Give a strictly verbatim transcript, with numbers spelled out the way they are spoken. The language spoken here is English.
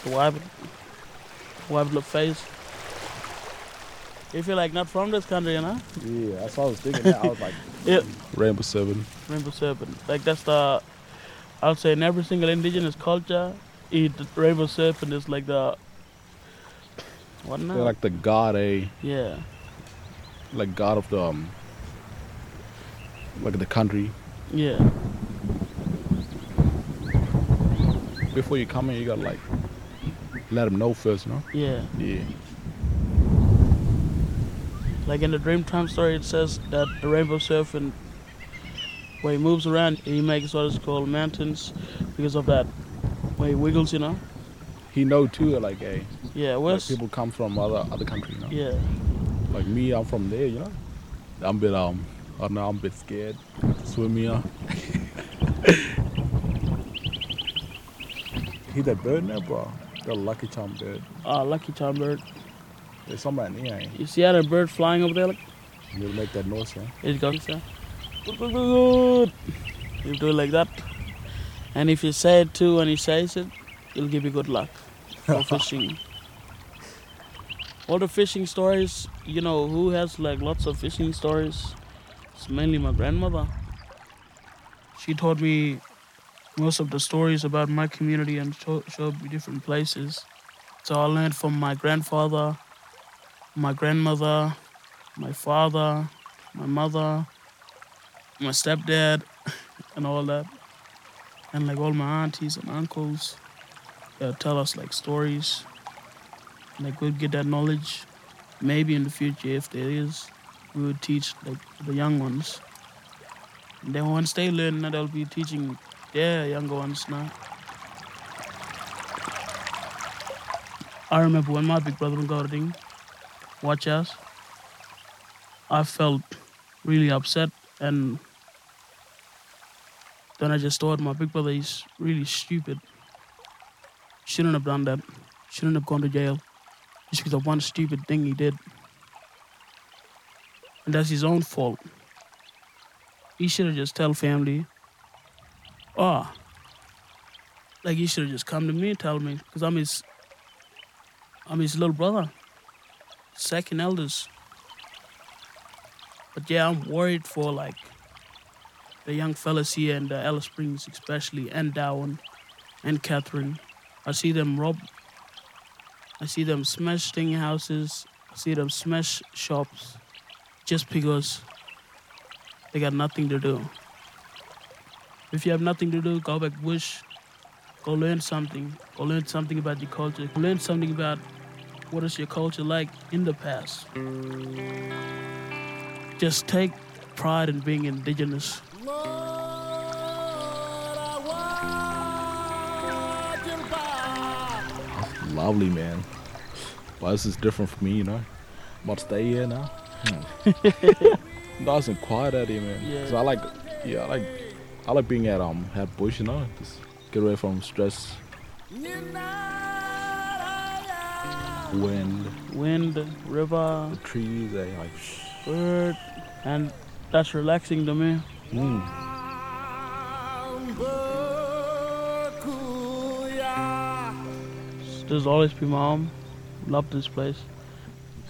The white, white look face. You feel like not from this country, you know? Yeah, that's what I was thinking. That. I was like, Yeah. Rainbow Seven. Rainbow Serpent. Like that's the, I would say in every single indigenous culture, eat the Rainbow Serpent is like the, what now? They're like the god, eh? Yeah. Like god of the, um, like the country. Yeah. Before you come in, you gotta like let them know first, you know? Yeah. Yeah. Like in the Dreamtime story, it says that the Rainbow Serpent, when he moves around, he makes what is called mountains because of that. When he wiggles, you know? He know too, like, hey, Yeah, like where's... people come from other other country, you know? Yeah. Like me, I'm from there, you know? I'm a bit, um, I don't know, I'm a bit scared to swim here. He that bird now, bro? The Lucky Charm bird. Ah, Lucky Charm bird. There's some right near, eh? You see how that bird flying over there? Like, You'll make that noise, yeah? it goes, yeah. Good, good, good. You do it like that. And if you say it too when he says it, it'll give you good luck for fishing. All the fishing stories, you know, who has like lots of fishing stories? It's mainly my grandmother. She taught me most of the stories about my community and show, showed me different places. So I learned from my grandfather, my grandmother, my father, my mother, my stepdad, and all that. And like all my aunties and uncles uh, tell us like stories. Like we'd get that knowledge. Maybe in the future, if there is, we would teach like the young ones. And then once they learn, they'll be teaching their younger ones now. I remember when my big brother would go to watch us, I felt really upset, and then I just thought my big brother is really stupid. Shouldn't have done that. Shouldn't have gone to jail just because of one stupid thing he did. And that's his own fault. He should have just tell family, oh, like he should have just come to me and tell me, because I'm his, I'm his little brother, second eldest. But yeah, I'm worried for like the young fellas here in the Alice Springs especially, and Darwin, and Catherine. I see them rob, I see them smash thing houses, I see them smash shops, just because they got nothing to do. If you have nothing to do, go back bush, go learn something, go learn something about your culture, learn something about what is your culture like in the past. Just take pride in being indigenous. Lovely, man. Well, this is different for me, you know? I'm about to stay here now. Hmm. Nice and quiet out here, man. Yeah. Cause I like, yeah, I like, I like being at um at bush, you know, just get away from stress. Wind, Wind, river, the trees, they like. bird, and that's relaxing to me. Mm. This will always be my home. Love this place.